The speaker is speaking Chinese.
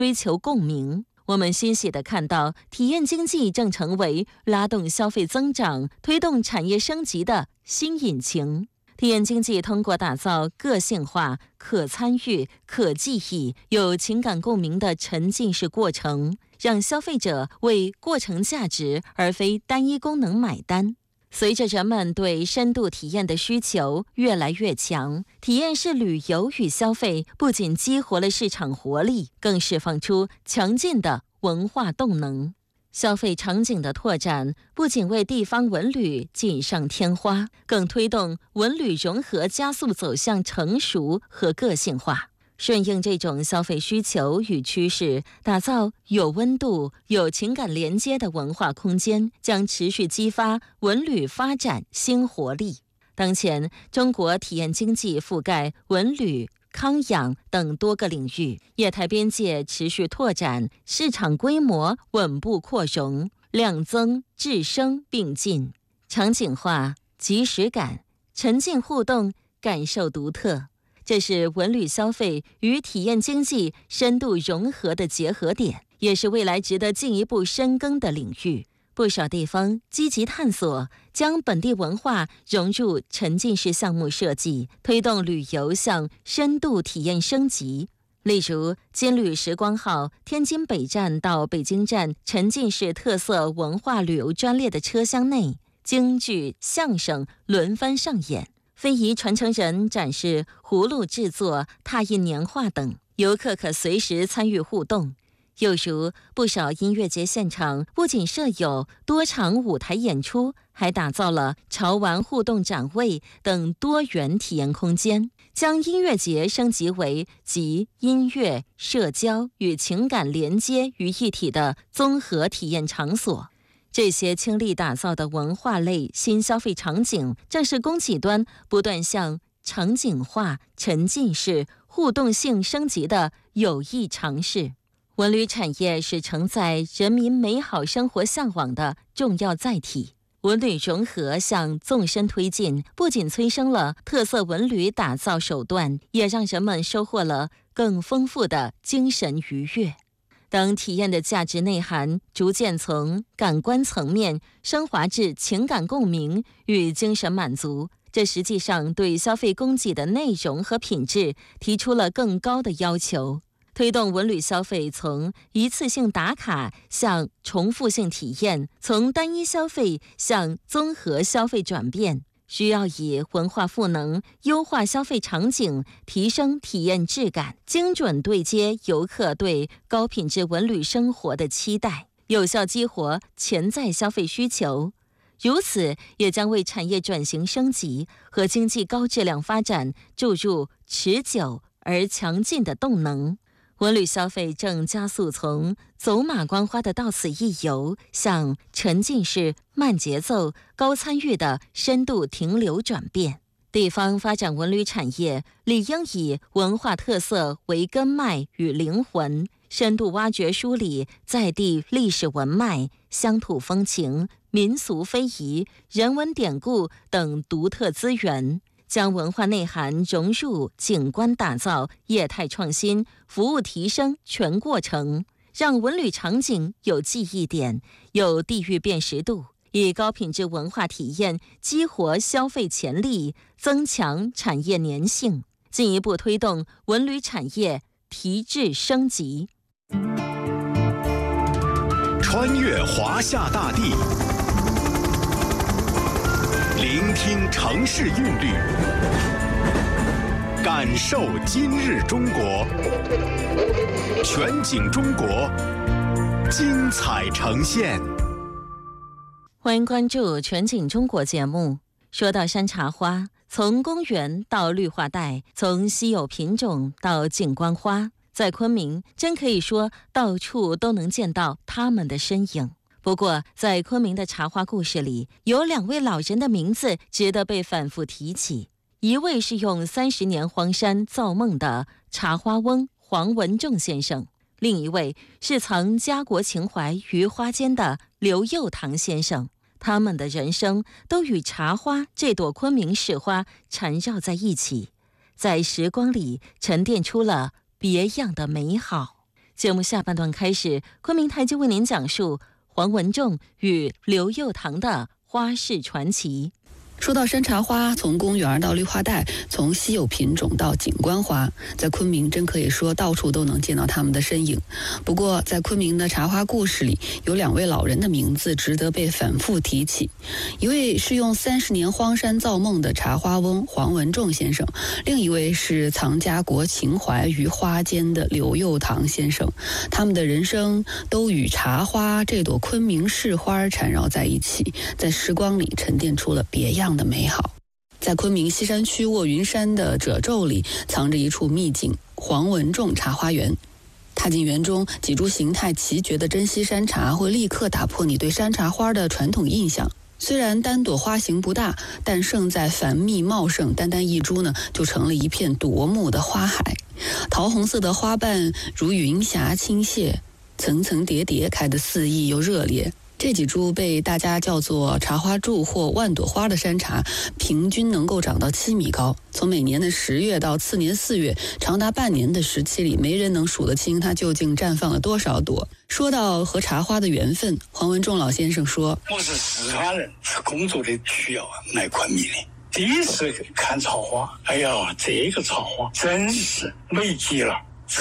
追求共鸣。我们欣喜地看到，体验经济正成为拉动消费增长、推动产业升级的新引擎。体验经济通过打造个性化、可参与、可记忆、有情感共鸣的沉浸式过程，让消费者为过程价值而非单一功能买单。随着人们对深度体验的需求越来越强，体验式旅游与消费不仅激活了市场活力，更释放出强劲的文化动能。消费场景的拓展不仅为地方文旅锦上添花，更推动文旅融合加速走向成熟和个性化。顺应这种消费需求与趋势，打造有温度、有情感连接的文化空间，将持续激发文旅发展新活力。当前，中国体验经济覆盖文旅、康养等多个领域，业态边界持续拓展，市场规模稳步扩容，量增质升并进，场景化、即时感、沉浸互动，感受独特。这是文旅消费与体验经济深度融合的结合点，也是未来值得进一步深耕的领域。不少地方积极探索，将本地文化融入沉浸式项目设计，推动旅游向深度体验升级。例如，金旅时光号天津北站到北京站沉浸式特色文化旅游专列的车厢内，京剧、相声轮番上演。非遗传承人展示葫芦制作、拓印年画等，游客可随时参与互动。又如不少音乐节现场不仅设有多场舞台演出，还打造了潮玩互动展位等多元体验空间，将音乐节升级为集音乐、社交与情感连接于一体的综合体验场所。这些倾力打造的文化类新消费场景，正是供给端不断向场景化、沉浸式、互动性升级的有益尝试。文旅产业是承载人民美好生活向往的重要载体。文旅融合向纵深推进，不仅催生了特色文旅打造手段，也让人们收获了更丰富的精神愉悦。当体验的价值内涵逐渐从感官层面升华至情感共鸣与精神满足，这实际上对消费供给的内容和品质提出了更高的要求，推动文旅消费从一次性打卡向重复性体验，从单一消费向综合消费转变，需要以文化赋能优化消费场景，提升体验质感，精准对接游客对高品质文旅生活的期待，有效激活潜在消费需求。如此也将为产业转型升级和经济高质量发展注入持久而强劲的动能。文旅消费正加速从走马观花的到此一游，向沉浸式、慢节奏、高参与的深度停留转变。地方发展文旅产业理应以文化特色为根脉与灵魂，深度挖掘梳理在地历史文脉、乡土风情、民俗非遗、人文典故等独特资源，将文化内涵融入景观打造、业态创新、服务提升全过程，让文旅场景有记忆点、有地域辨识度，以高品质文化体验激活消费潜力，增强产业粘性，进一步推动文旅产业提质升级。 穿越华夏大地，聆听城市韵律，感受今日中国。全景中国，精彩呈现。 欢迎关注全景中国节目。说到山茶花，从公园到绿化带，从稀有品种到景观花，在昆明真可以说到处都能见到它们的身影。不过在昆明的茶花故事里，有2位老人的名字值得被反复提起。一位是用30年荒山造梦的茶花翁黄文仲先生，另一位是藏家国情怀于花间的刘佑堂先生。他们的人生都与茶花这朵昆明市花缠绕在一起，在时光里沉淀出了别样的美好。 节目下半段开始，昆明台就为您讲述黄文仲与刘幼堂的花式传奇。 说到山茶花，从公园到绿化带，从稀有品种到景观花，在昆明真可以说到处都能见到它们的身影。不过在昆明的茶花故事里，有2位老人的名字值得被反复提起。一位是用30年荒山造梦的茶花翁黄文仲先生，另一位是藏家国情怀于花间的刘幼堂先生。他们的人生都与茶花这朵昆明市花缠绕在一起，在时光里沉淀出了别样的美好。在昆明西山区卧云山的褶皱里，藏着一处秘境——黄文仲茶花园。踏进园中，几株形态奇绝的珍稀山茶会立刻打破你对山茶花的传统印象。虽然单朵花型不大，但胜在繁密茂盛，单单一株呢，就成了一片夺目的花海。桃红色的花瓣如云霞倾泻，层层叠叠，开得肆意又热烈。这几株被大家叫做茶花柱或万朵花的山茶，平均能够长到7米高。从每年的10月到次年4月，长达半年的时期里，没人能数得清它究竟绽放了多少朵。说到和茶花的缘分，黄文仲老先生说：“ 我是四川人，是工作的需要来昆明的。第一次看草花，哎呀，这个草花真是美极了。